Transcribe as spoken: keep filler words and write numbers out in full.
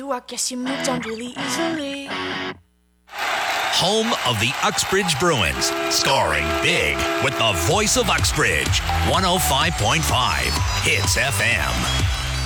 you, I guess you moved on really easily. Home of the Uxbridge Bruins, scoring big with the voice of Uxbridge, one oh five point five Hits F M.